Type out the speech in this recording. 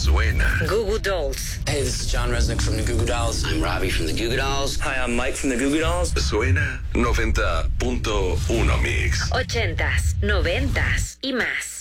suena. Goo Goo Dolls. Hey, this is John Resnick from the Goo Goo Dolls. I'm Robbie from the Goo Goo Dolls. Hi, I'm Mike from the Goo Goo Dolls. Suena 90.1 Mix. 80s, 90s y más.